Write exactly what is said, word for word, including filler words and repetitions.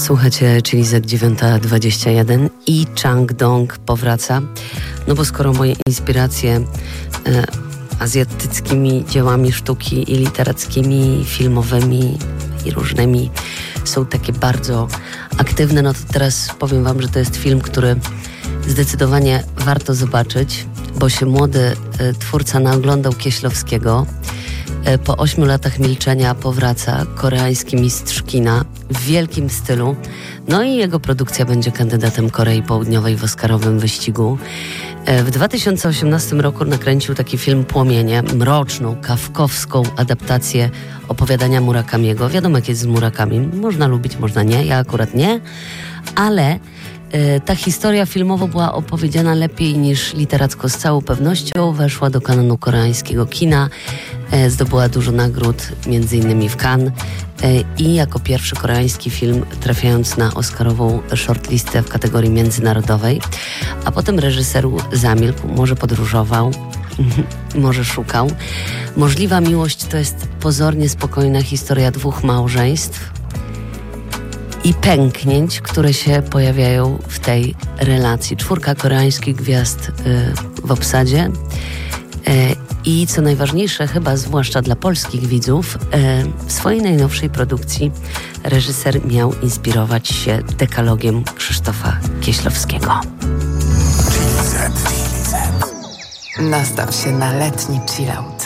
Słuchacie, czyli Z dziewiąta dwadzieścia jeden i Chang Dong powraca. No bo skoro moje inspiracje e, azjatyckimi dziełami sztuki i literackimi, filmowymi i różnymi są takie bardzo aktywne, no to teraz powiem wam, że to jest film, który zdecydowanie warto zobaczyć, bo się młody e, twórca naoglądał Kieślowskiego. Po ośmiu latach milczenia powraca koreański mistrz kina w wielkim stylu. No i jego produkcja będzie kandydatem Korei Południowej w oscarowym wyścigu. W dwa tysiące osiemnastym roku nakręcił taki film Płomienie, mroczną, kafkowską adaptację opowiadania Murakamiego. Wiadomo, jak jest z Murakami. Można lubić, można nie. Ja akurat nie. Ale ta historia filmowo była opowiedziana lepiej niż literacko, z całą pewnością. Weszła do kanonu koreańskiego kina, zdobyła dużo nagród, między innymi w Cannes, i jako pierwszy koreański film trafiając na oscarową shortlistę w kategorii międzynarodowej. A potem reżyser zamilkł, może podróżował, może szukał. Możliwa miłość to jest pozornie spokojna historia dwóch małżeństw i pęknięć, które się pojawiają w tej relacji. Czwórka koreańskich gwiazd y, w obsadzie y, i co najważniejsze, chyba zwłaszcza dla polskich widzów, y, w swojej najnowszej produkcji reżyser miał inspirować się dekalogiem Krzysztofa Kieślowskiego. Nastaw się na letni chillout.